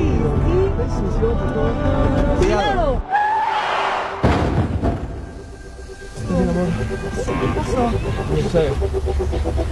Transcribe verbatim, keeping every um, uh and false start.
¿Ves? Se llevó por todo. Cuidado. ¿Qué pasó? No sé.